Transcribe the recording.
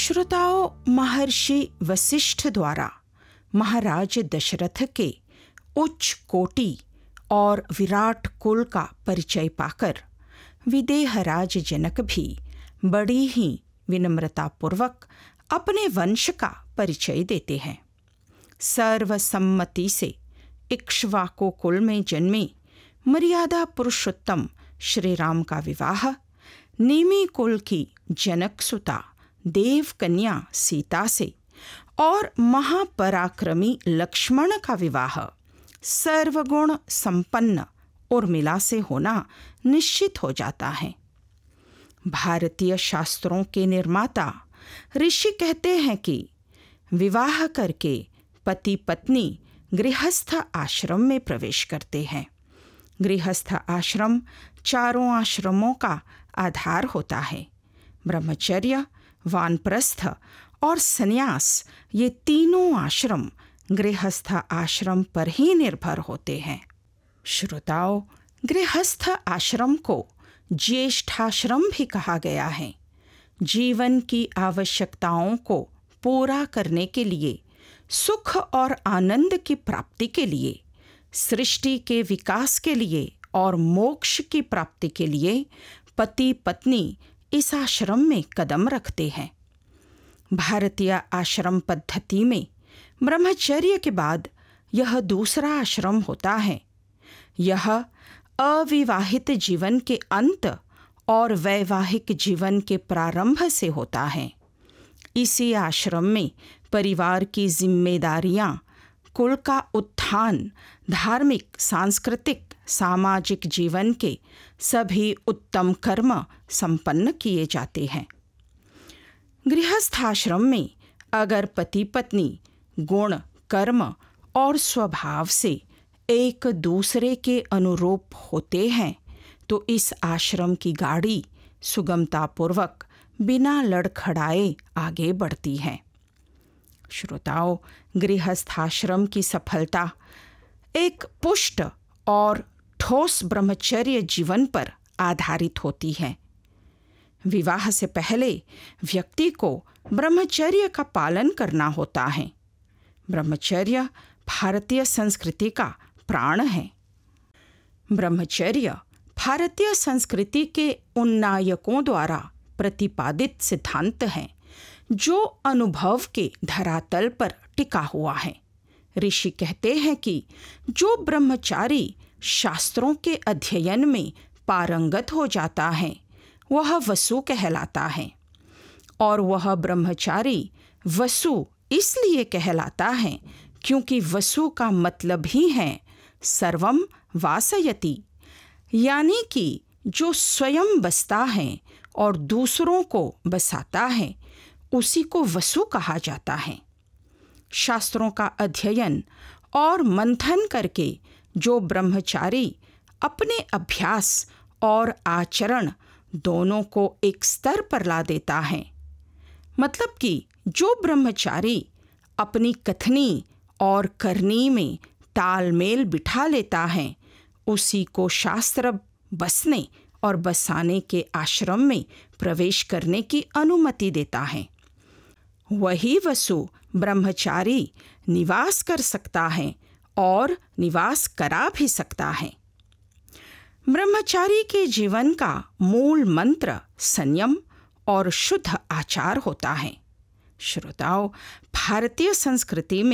श्रोताओं, महर्षि वशिष्ठ द्वारा महाराज दशरथ के उच्च कोटि और विराट कुल का परिचय पाकर विदेहराज जनक भी बड़ी ही विनम्रतापूर्वक अपने वंश का परिचय देते हैं। सर्वसम्मति से इक्ष्वाकु कुल में जन्मे मर्यादा पुरुषोत्तम श्री राम का विवाह नेमि कुल की जनक सुता देव कन्या सीता से और महापराक्रमी लक्ष्मण का विवाह सर्वगुण संपन्न उर्मिला से होना निश्चित हो जाता है। भारतीय शास्त्रों के निर्माता ऋषि कहते हैं कि विवाह करके पति पत्नी गृहस्थ आश्रम में प्रवेश करते हैं। गृहस्थ आश्रम चारों आश्रमों का आधार होता है। ब्रह्मचर्य, वानप्रस्थ और संन्यास, ये तीनों आश्रम गृहस्थ आश्रम पर ही निर्भर होते हैं। श्रोताओं, गृहस्थ आश्रम को ज्येष्ठाश्रम भी कहा गया है। जीवन की आवश्यकताओं को पूरा करने के लिए, सुख और आनंद की प्राप्ति के लिए, सृष्टि के विकास के लिए और मोक्ष की प्राप्ति के लिए पति पत्नी इस आश्रम में कदम रखते हैं। भारतीय आश्रम पद्धति में ब्रह्मचर्य के बाद यह दूसरा आश्रम होता है। यह अविवाहित जीवन के अंत और वैवाहिक जीवन के प्रारंभ से होता है। इसी आश्रम में परिवार की जिम्मेदारियां, कुल का उत्थान, धार्मिक, सांस्कृतिक, सामाजिक जीवन के सभी उत्तम कर्म संपन्न किए जाते हैं। गृहस्थाश्रम में अगर पति पत्नी गुण, कर्म और स्वभाव से एक दूसरे के अनुरूप होते हैं तो इस आश्रम की गाड़ी सुगमतापूर्वक बिना लड़खड़ाए आगे बढ़ती है। श्रोताओं, गृहस्थाश्रम की सफलता एक पुष्ट और ठोस ब्रह्मचर्य जीवन पर आधारित होती है। विवाह से पहले व्यक्ति को ब्रह्मचर्य का पालन करना होता है। ब्रह्मचर्य भारतीय संस्कृति का प्राण है। ब्रह्मचर्य भारतीय संस्कृति के उन नायकों द्वारा प्रतिपादित सिद्धांत है जो अनुभव के धरातल पर टिका हुआ है। ऋषि कहते हैं कि जो ब्रह्मचारी शास्त्रों के अध्ययन में पारंगत हो जाता है वह वसु कहलाता है, और वह ब्रह्मचारी वसु इसलिए कहलाता है क्योंकि वसु का मतलब ही है सर्वम वासयति, यानी कि जो स्वयं बसता है और दूसरों को बसाता है उसी को वसु कहा जाता है। शास्त्रों का अध्ययन और मंथन करके जो ब्रह्मचारी अपने अभ्यास और आचरण दोनों को एक स्तर पर ला देता है, मतलब कि जो ब्रह्मचारी अपनी कथनी और करनी में तालमेल बिठा लेता है उसी को शास्त्र बसने और बसाने के आश्रम में प्रवेश करने की अनुमति देता है। वही वसु ब्रह्मचारी निवास कर सकता है और निवास करा भी सकता है। ब्रह्मचारी के जीवन का मूल मंत्र संयम और शुद्ध आचार होता है। श्रोताओं, भारतीय संस्कृति में